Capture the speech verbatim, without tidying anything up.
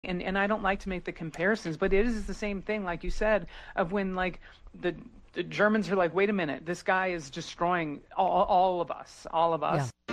And and I don't like to make the comparisons, but it is the same thing, like you said, of when like the the Germans are like, wait a minute, this guy is destroying all, all of us, all of us. Yeah.